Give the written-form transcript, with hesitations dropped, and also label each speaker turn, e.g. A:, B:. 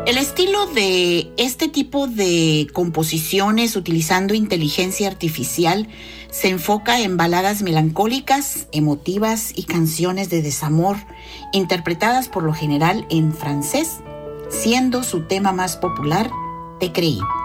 A: El estilo de este tipo de composiciones utilizando inteligencia artificial se enfoca en baladas melancólicas, emotivas y canciones de desamor, interpretadas por lo general en francés, siendo su tema más popular Te creí.